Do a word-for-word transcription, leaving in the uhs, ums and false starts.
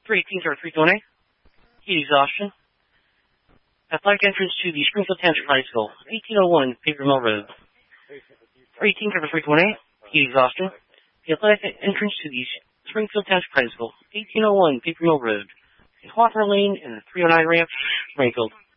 three eighteen or three twenty. Heat exhaustion. Athletic entrance to the Springfield Township High School. eighteen oh one Paper Mill Road. three eighteen or three twenty. Heat exhaustion. The athletic entrance to the Springfield Township High School. eighteen oh one Paper Mill Road. Hawthorne Lane and the three oh nine ramp, Springfield.